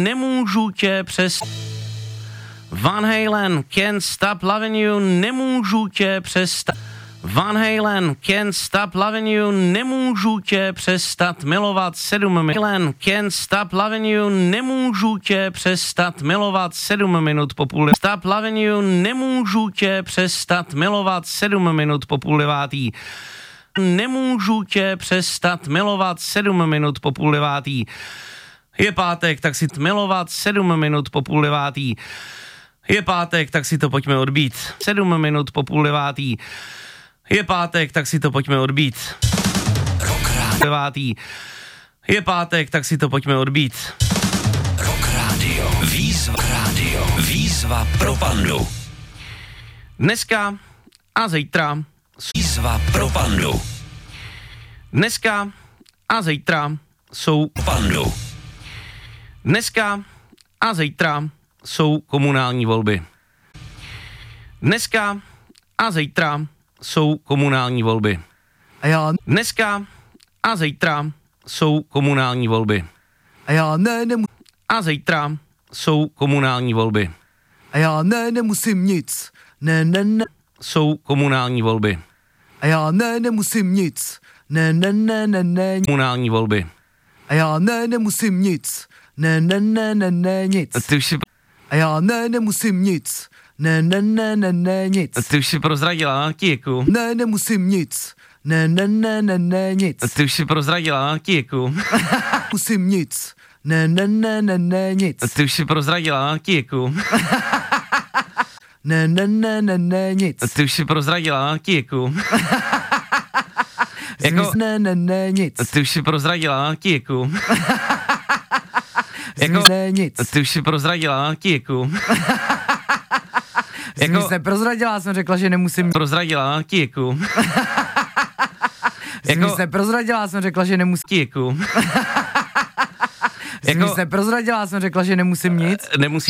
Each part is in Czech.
nemůžu tě přes... Van Halen, Can't Stop Loving You, nemůžu tě přestat... Van Halen, Can't Stop Loving You, nemůžu tě přestat milovat 7 minut. Halen, Can't Stop Loving You, nemůžu tě přestat milovat 7 minut po půl. Stop Loving You, nemůžu tě přestat milovat 7 minut po půl devátý. Nemůžu tě přestat milovat 7 minut po půl devátý. Je pátek, tak si milovat 7 minut po půl devátý. Je pátek, tak si to pojďme odbít. 7 minut po půl devátý. Je pátek, tak si to pojďme odbít. Devátý. Je pátek, tak si to pojďme odbít. Rock Radio. Výzva pro pandu. Dneska a zítra. Výzva pro pandu. Dneska a zítra jsou Pandu. Dneska a zítra jsou komunální volby. Dneska a zítra jsou komunální volby. A já... Dneska a zítra jsou komunální volby. A já A zítra jsou komunální volby. A já nemusím nic. Jsou komunální volby. A já nemusím nic. Komunální volby. A já nemusím nic. Nic. Ty už si, A já nemusím nic. Nic. ty už si prozradila Kijku. Nemusím nic. Nic. Ty už si prozradila Kijku. Musím nic. Nic. Ty už si prozradila Kijku. Nic. Ty už si prozradila Kijku. Jako, Nic. ty už si prozradila Kijku. Jako, Nic. ty už si prozradila Kijku. Jako... Nic neprozradila, jsem řekla, že nemusím... Prozradila Kijku. Jako, Nic neprozradila, jsem řekla, že nemusím... Kijku. Nic neprozradila, jsem řekla, že nemusím nic. Nemusí.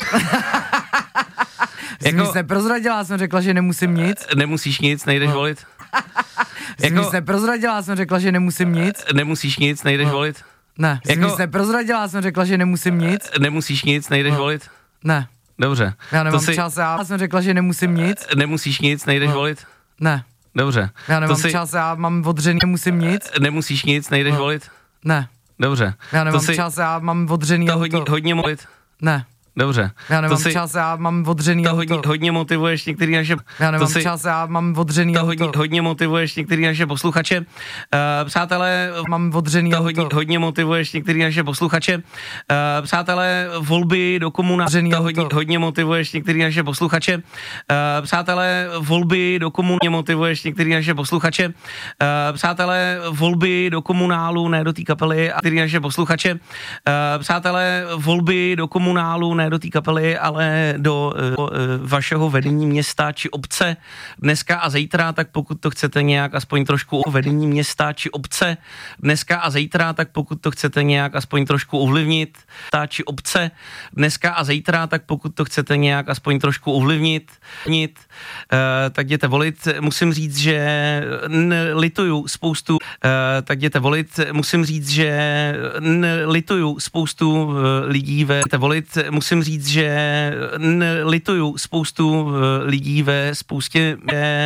Nic neprozradila, jsem řekla, že nemusím nic. Nemusíš nic, nejdeš volit. Nic neprozradila, jsem řekla, že nemusím nic. Nemusíš nic, nejdeš volit. Ne. Nic neprozradila, jsem řekla, že nemusím nic. Nemusíš nic, nejdeš volit. Ne. Dobře. Já nemám čas, já jsem řekla, že nemusím nic. Nemusíš nic, nejdeš volit. Ne. Dobře. Já nemám čas, já mám odřený, nemusím nic. Nemusíš nic, nejdeš volit. Ne. Dobře. Já nemám čas, já mám odřený to auto. hodně volit. Ne. Dobře. Já nemám čas, já mám odřený auto. Hodně motivuješ některý naše... Já nemám čas, já mám odřený auto. Hodně motivuješ některý naše posluchače. Přátelé... Mám odřený auto. Hodně motivuješ některý naše posluchače. Přátelé, volby do komunálu... Hodně motivuješ některý naše posluchače. Přátelé, volby do komunálu... motivuješ některý naše posluchače. Přátelé, volby do komunálu, ne do té kapely, a některý naše posluchače. Přátelé, volby do komunálu, ne do té kapely, ale do vašeho vedení města či obce dneska a zítra, tak pokud to chcete nějak aspoň trošku vedení města či obce dneska a zítra, tak pokud to chcete nějak aspoň trošku ovlivnit, či obce dneska a zítra, tak pokud to chcete nějak aspoň trošku ovlivnit, tak jděte volit. Musím říct, že lituju spoustu, tak jděte volit. Musím říct, že lituju spoustu lidí volit. Musím říct, že lituju spoustu lidí ve spoustě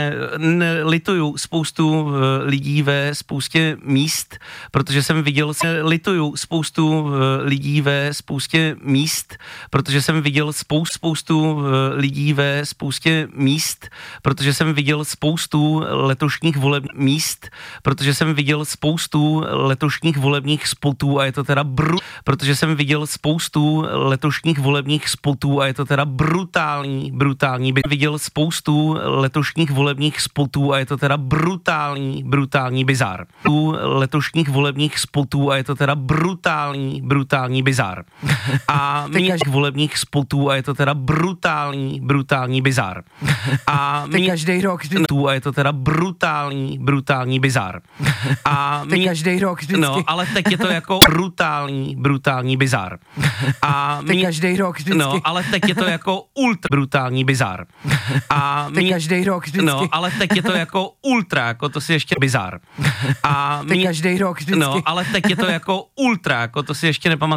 míst, protože jsem viděl lituju spoustu lidí ve spoustě míst, protože jsem viděl spoustu lidí ve spoustě míst, protože jsem viděl spoustu letošních volebních míst, protože jsem viděl spoustu letošních volebních spotů a je to teda protože jsem viděl spoustu letošních volebních spotů a je to teda brutální. Viděl spoustu letošních volebních spotů a je to teda brutální bizar. Letošních volebních spotů a je to teda brutální bizar. A volebních spotů a je to teda brutální bizar. A každý rok a je to teda brutální bizar. A každý rok vždycky. No, ale teď je to jako brutální bizar. A každý rok vždycky. No, ale teď je to jako ultra brutální bizar. A každý rok vždycky. No, ale teď je to jako ultra, jako to si ještě bizar. A každý rok vždycky. No, ale teď je to jako ultra, jako to si ještě nepamatuju.